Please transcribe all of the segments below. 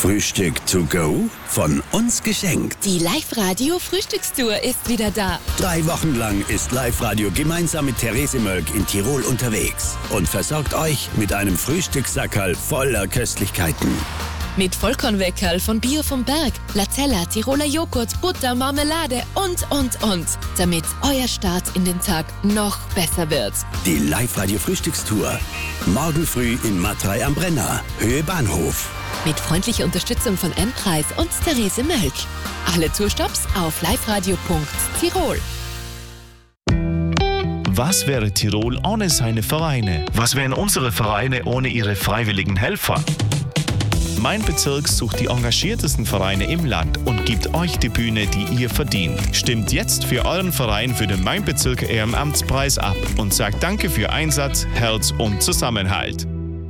Frühstück to go? Von uns geschenkt. Die Live-Radio-Frühstückstour ist wieder da. 3 Wochen lang ist Live-Radio gemeinsam mit Therese Mölk in Tirol unterwegs und versorgt euch mit einem Frühstückssackerl voller Köstlichkeiten. Mit Vollkornweckerl von Bio vom Berg, Lazella, Tiroler Joghurt, Butter, Marmelade und. Damit euer Start in den Tag noch besser wird. Die Live-Radio-Frühstückstour. Morgen früh in Matrei am Brenner, Höhe Bahnhof. Mit freundlicher Unterstützung von M-Preis und Therese Mölk. Alle Tourstops auf liveradio.tirol. Was wäre Tirol ohne seine Vereine? Was wären unsere Vereine ohne ihre freiwilligen Helfer? Mein Bezirk sucht die engagiertesten Vereine im Land und gibt euch die Bühne, die ihr verdient. Stimmt jetzt für euren Verein für den Mein Bezirk Ehrenamtspreis ab und sagt Danke für Einsatz, Herz und Zusammenhalt.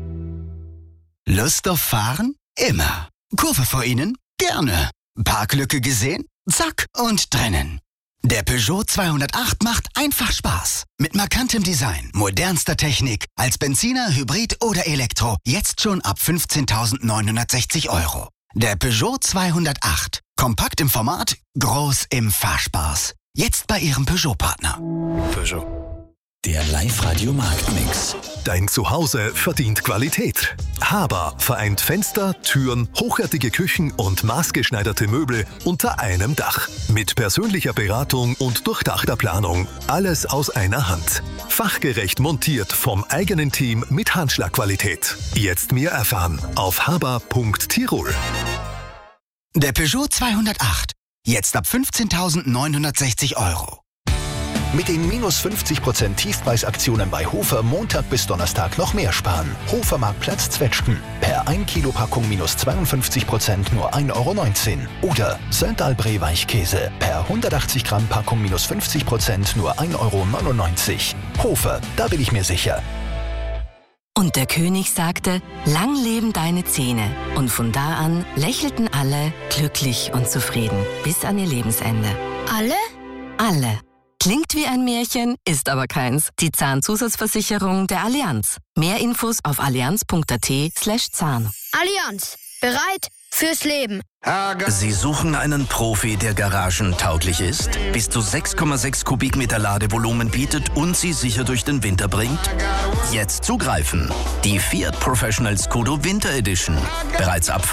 Lust auf Fahren? Immer. Kurve vor Ihnen? Gerne. Parklücke gesehen? Zack und drinnen. Der Peugeot 208 macht einfach Spaß. Mit markantem Design, modernster Technik, als Benziner, Hybrid oder Elektro. Jetzt schon ab 15.960 €. Der Peugeot 208. Kompakt im Format, groß im Fahrspaß. Jetzt bei Ihrem Peugeot-Partner. Peugeot. Der Live-Radio-Marktmix. Dein Zuhause verdient Qualität. Haber vereint Fenster, Türen, hochwertige Küchen und maßgeschneiderte Möbel unter einem Dach. Mit persönlicher Beratung und durchdachter Planung. Alles aus einer Hand. Fachgerecht montiert vom eigenen Team mit Handschlagqualität. Jetzt mehr erfahren auf haber.tirol. Der Peugeot 208. Jetzt ab 15.960 €. Mit den minus 50% Tiefpreisaktionen bei Hofer Montag bis Donnerstag noch mehr sparen. Hofermarktplatz Zwetschgen. Per 1 Kilo Packung minus 52% nur 1,19 € Oder Söndalbree Weichkäse. Per 180 Gramm Packung minus 50% nur 1,99 € Hofer, da bin ich mir sicher. Und der König sagte, lang leben deine Zähne. Und von da an lächelten alle glücklich und zufrieden bis an ihr Lebensende. Alle? Alle. Klingt wie ein Märchen, ist aber keins. Die Zahnzusatzversicherung der Allianz. Mehr Infos auf allianz.at/Zahn. Allianz. Bereit fürs Leben. Sie suchen einen Profi, der garagentauglich ist, bis zu 6,6 Kubikmeter Ladevolumen bietet und Sie sicher durch den Winter bringt? Jetzt zugreifen! Die Fiat Professional Scudo Winter Edition. Bereits ab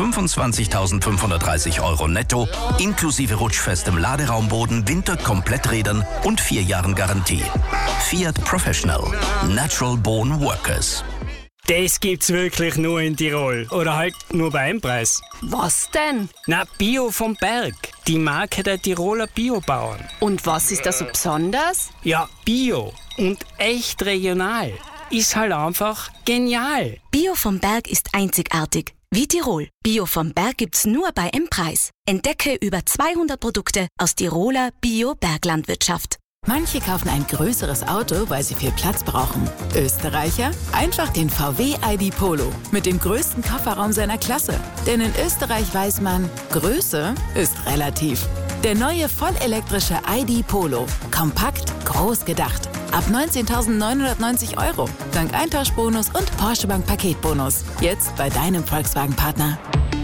25.530 € netto, inklusive rutschfestem Laderaumboden, Winterkompletträdern und 4 Jahren Garantie. Fiat Professional. Natural Born Workers. Das gibt's wirklich nur in Tirol. Oder halt nur bei M-Preis. Was denn? Na, Bio vom Berg. Die Marke der Tiroler Biobauern. Und was ist da so besonders? Ja, Bio und echt regional. Ist halt einfach genial. Bio vom Berg ist einzigartig. Wie Tirol. Bio vom Berg gibt's nur bei M-Preis. Entdecke über 200 Produkte aus Tiroler Bio-Berglandwirtschaft. Manche kaufen ein größeres Auto, weil sie viel Platz brauchen. Österreicher? Einfach den VW ID Polo mit dem größten Kofferraum seiner Klasse. Denn in Österreich weiß man, Größe ist relativ. Der neue vollelektrische ID Polo. Kompakt, groß gedacht. Ab 19.990 €. Dank Eintauschbonus und Porsche Bank Paketbonus. Jetzt bei deinem Volkswagen-Partner.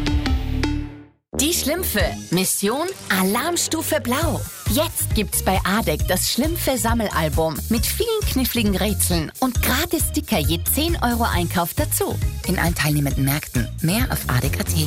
Die Schlümpfe. Mission Alarmstufe Blau. Jetzt gibt's bei ADEC das Schlümpfe-Sammelalbum mit vielen kniffligen Rätseln und gratis Sticker je 10 € Einkauf dazu. In allen teilnehmenden Märkten. Mehr auf ADEC.at.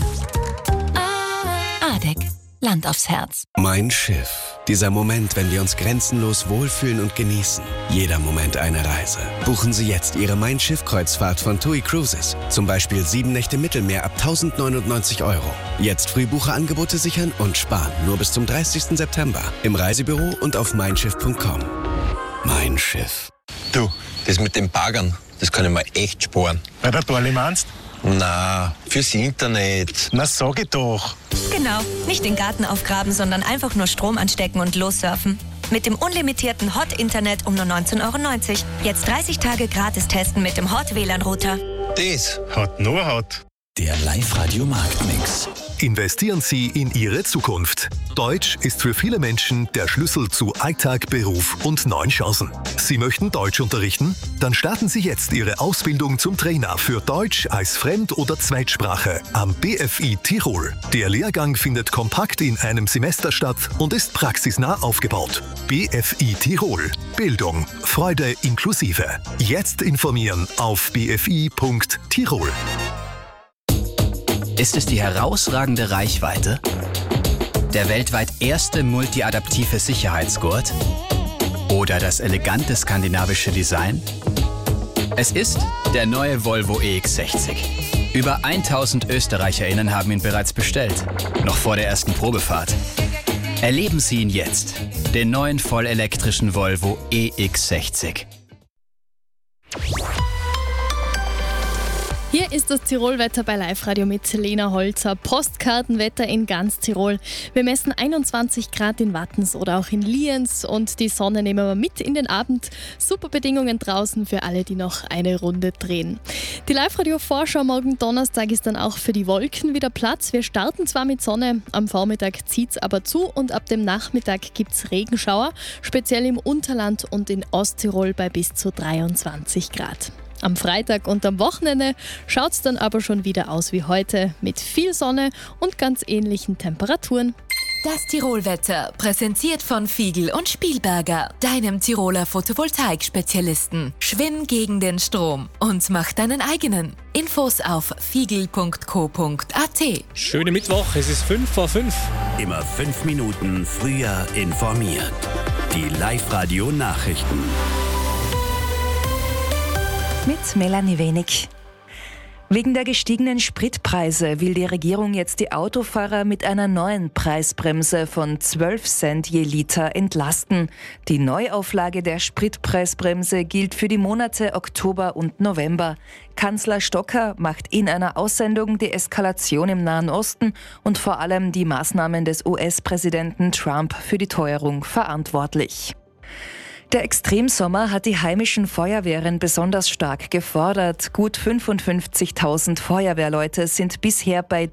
ADEC. Land aufs Herz. Mein Schiff. Dieser Moment, wenn wir uns grenzenlos wohlfühlen und genießen. Jeder Moment eine Reise. Buchen Sie jetzt Ihre Mein Schiff-Kreuzfahrt von TUI Cruises. Zum Beispiel 7 Nächte Mittelmeer ab 1.099 €. Jetzt Frühbucherangebote sichern und sparen. Nur bis zum 30. September. Im Reisebüro und auf meinschiff.com. Mein Schiff. Du, das mit den Baggern, das kann ich mir echt sparen. Bei der Dorli meinst? Na, fürs Internet. Na, sag ich doch. Genau, nicht den Garten aufgraben, sondern einfach nur Strom anstecken und lossurfen. Mit dem unlimitierten Hot-Internet um nur 19,90 €. Jetzt 30 Tage gratis testen mit dem Hot-WLAN-Router. Das hat nur Hot. Der Live-Radio Marktmix. Investieren Sie in Ihre Zukunft. Deutsch ist für viele Menschen der Schlüssel zu Alltag, Beruf und neuen Chancen. Sie möchten Deutsch unterrichten? Dann starten Sie jetzt Ihre Ausbildung zum Trainer für Deutsch als Fremd- oder Zweitsprache am BFI Tirol. Der Lehrgang findet kompakt in einem Semester statt und ist praxisnah aufgebaut. BFI Tirol. Bildung, Freude inklusive. Jetzt informieren auf bfi.tirol. Ist es die herausragende Reichweite? Der weltweit erste multiadaptive Sicherheitsgurt? Oder das elegante skandinavische Design? Es ist der neue Volvo EX60. Über 1000 ÖsterreicherInnen haben ihn bereits bestellt, noch vor der ersten Probefahrt. Erleben Sie ihn jetzt, den neuen vollelektrischen Volvo EX60. Hier ist das Tirolwetter bei Live-Radio mit Lena Holzer. Postkartenwetter in ganz Tirol. Wir messen 21 Grad in Wattens oder auch in Lienz und die Sonne nehmen wir mit in den Abend. Super Bedingungen draußen für alle, die noch eine Runde drehen. Die Live-Radio-Vorschau morgen Donnerstag ist dann auch für die Wolken wieder Platz. Wir starten zwar mit Sonne, am Vormittag zieht es aber zu und ab dem Nachmittag gibt es Regenschauer, speziell im Unterland und in Osttirol bei bis zu 23 Grad. Am Freitag und am Wochenende schaut es dann aber schon wieder aus wie heute, mit viel Sonne und ganz ähnlichen Temperaturen. Das Tirolwetter, präsentiert von Fiegl und Spielberger, deinem Tiroler Photovoltaik-Spezialisten. Schwimm gegen den Strom und mach deinen eigenen. Infos auf fiegl.co.at. Schönen Mittwoch, es ist 5:05. Immer 5 Minuten früher informiert. Die Live-Radio-Nachrichten. Mit Melanie Wenig. Wegen der gestiegenen Spritpreise will die Regierung jetzt die Autofahrer mit einer neuen Preisbremse von 12 Cent je Liter entlasten. Die Neuauflage der Spritpreisbremse gilt für die Monate Oktober und November. Kanzler Stocker macht in einer Aussendung die Eskalation im Nahen Osten und vor allem die Maßnahmen des US-Präsidenten Trump für die Teuerung verantwortlich. Der Extremsommer hat die heimischen Feuerwehren besonders stark gefordert. Gut 55.000 Feuerwehrleute sind bisher bei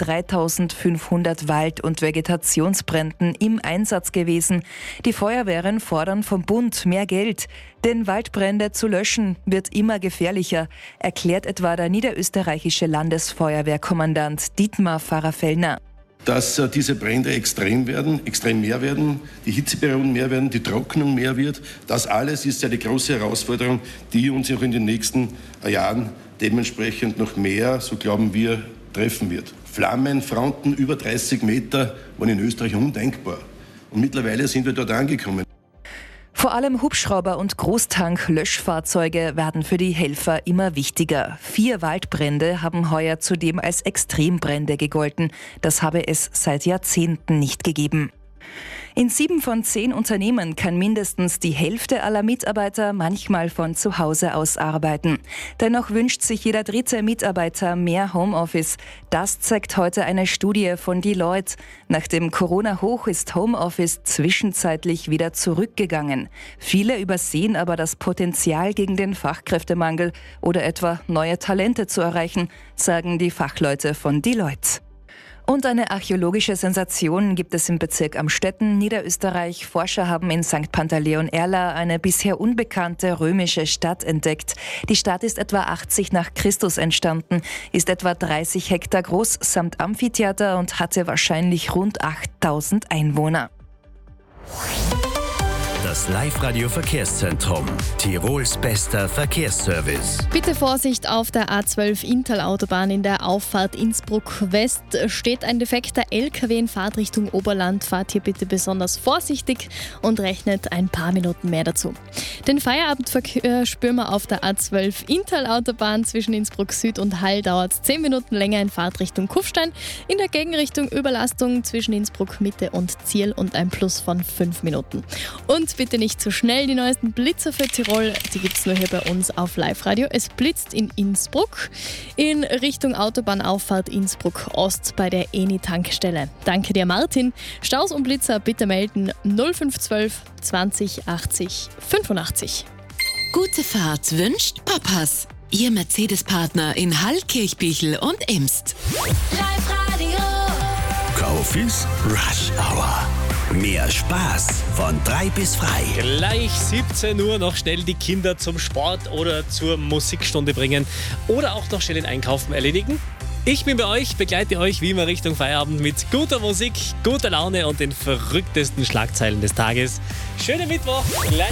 3.500 Wald- und Vegetationsbränden im Einsatz gewesen. Die Feuerwehren fordern vom Bund mehr Geld. Denn Waldbrände zu löschen wird immer gefährlicher, erklärt etwa der niederösterreichische Landesfeuerwehrkommandant Dietmar Pfarrer-Fellner. Dass diese Brände extrem mehr werden, die Hitzeperioden mehr werden, die Trocknung mehr wird. Das alles ist ja die große Herausforderung, die uns auch in den nächsten Jahren dementsprechend noch mehr, so glauben wir, treffen wird. Flammenfronten über 30 Meter waren in Österreich undenkbar. Und mittlerweile sind wir dort angekommen. Vor allem Hubschrauber und Großtank-Löschfahrzeuge werden für die Helfer immer wichtiger. 4 Waldbrände haben heuer zudem als Extrembrände gegolten. Das habe es seit Jahrzehnten nicht gegeben. In 7 von 10 Unternehmen kann mindestens die Hälfte aller Mitarbeiter manchmal von zu Hause aus arbeiten. Dennoch wünscht sich jeder 3. Mitarbeiter mehr Homeoffice. Das zeigt heute eine Studie von Deloitte. Nach dem Corona-Hoch ist Homeoffice zwischenzeitlich wieder zurückgegangen. Viele übersehen aber das Potenzial gegen den Fachkräftemangel oder etwa neue Talente zu erreichen, sagen die Fachleute von Deloitte. Und eine archäologische Sensation gibt es im Bezirk Amstetten, Niederösterreich. Forscher haben in St. Pantaleon-Erla eine bisher unbekannte römische Stadt entdeckt. Die Stadt ist etwa 80 nach Christus entstanden, ist etwa 30 Hektar groß samt Amphitheater und hatte wahrscheinlich rund 8000 Einwohner. Das Live-Radio-Verkehrszentrum. Tirols bester Verkehrsservice. Bitte Vorsicht auf der A12 Inntal-Autobahn in der Auffahrt Innsbruck West. Steht ein defekter LKW in Fahrtrichtung Oberland. Fahrt hier bitte besonders vorsichtig und rechnet ein paar Minuten mehr dazu. Den Feierabendverkehr spüren wir auf der A12 Inntal-Autobahn zwischen Innsbruck Süd und Hall. Dauert 10 Minuten länger in Fahrtrichtung Kufstein. In der Gegenrichtung Überlastung zwischen Innsbruck Mitte und Zierl und ein Plus von 5 Minuten. Und bitte nicht zu schnell, die neuesten Blitzer für Tirol, die gibt es nur hier bei uns auf Live-Radio. Es blitzt in Innsbruck in Richtung Autobahnauffahrt Innsbruck Ost bei der Eni-Tankstelle. Danke dir, Martin. Staus und Blitzer bitte melden 0512 20 80 85. Gute Fahrt wünscht Papas. Ihr Mercedes-Partner in Hall, Kirchbichel und Imst. Live-Radio. Kofis Rush Hour. Mehr Spaß von 3 bis frei. Gleich 17 Uhr noch schnell die Kinder zum Sport oder zur Musikstunde bringen oder auch noch schnell den Einkaufen erledigen. Ich bin bei euch, begleite euch wie immer Richtung Feierabend mit guter Musik, guter Laune und den verrücktesten Schlagzeilen des Tages. Schönen Mittwoch, gleich